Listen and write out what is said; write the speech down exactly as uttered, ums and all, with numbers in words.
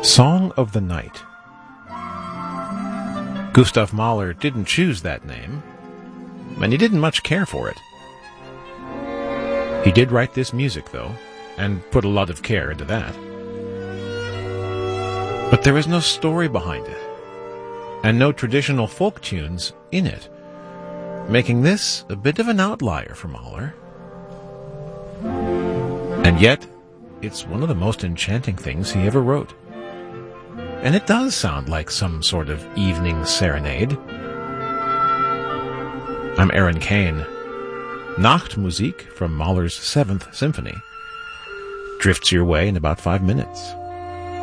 Song of the Night. Gustav Mahler didn't choose that name, and he didn't much care for it. He did write this music, though, and put a lot of care into that. But there is no story behind it, and no traditional folk tunes in it, making this a bit of an outlier for Mahler. And yet, it's one of the most enchanting things he ever wrote. And it does sound like some sort of evening serenade. I'm Aaron Kane. Nachtmusik from Mahler's Seventh Symphony drifts your way in about five minutes.